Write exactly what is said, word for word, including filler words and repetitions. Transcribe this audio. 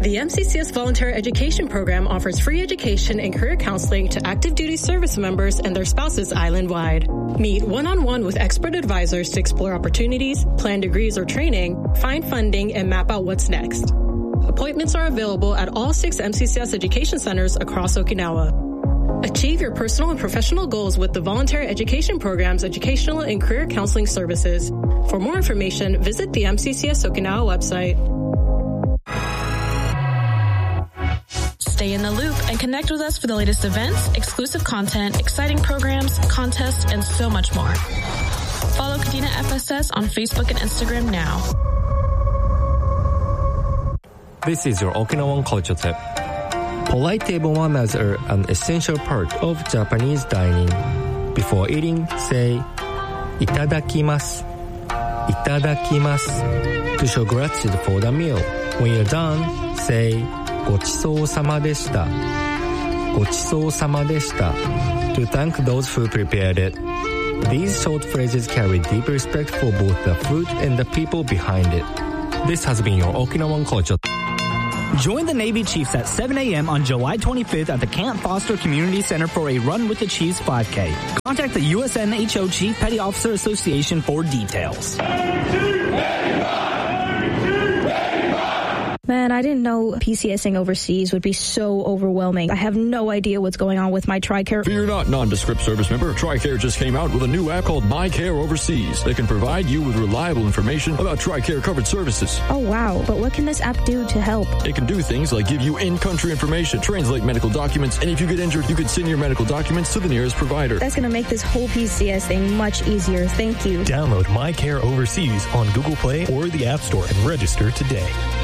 The M C C S Voluntary Education Program offers free education and career counseling to active duty service members and their spouses island-wide. Meet one-on-one with expert advisors to explore opportunities, plan degrees or training, find funding, and map out what's next. Appointments are available at all six M C C S education centers across Okinawa. Achieve your personal and professional goals with the Voluntary Education Program's educational and career counseling services. For more information, visit the M C C S Okinawa website. Stay in the loop and connect with us for the latest events, exclusive content, exciting programs, contests, and so much more. Follow Kadena F S S on Facebook and Instagram now. This is your Okinawan culture tip. Polite table manners are an essential part of Japanese dining. Before eating, say itadakimasu, itadakimasu to show gratitude for the meal. When you're done, say ごちそうさまでした。ごちそうさまでした to thank those who prepared it. These short phrases carry deep respect for both the food and the people behind it. This has been your Okinawan culture. Join the Navy Chiefs at seven a.m. on July twenty-fifth at the Camp Foster Community Center for a Run with the Chiefs five K. Contact the U S N H O Chief Petty Officer Association for details. Man, I didn't know PCSing overseas would be so overwhelming. I have no idea what's going on with my TRICARE. Fear not, nondescript service member. TRICARE just came out with a new app called MyCare Overseas that can provide you with reliable information about TRICARE covered services. Oh, wow. But what can this app do to help? It can do things like give you in-country information, translate medical documents, and if you get injured, you can send your medical documents to the nearest provider. That's going to make this whole P C S thing much easier. Thank you. Download MyCare Overseas on Google Play or the App Store and register today.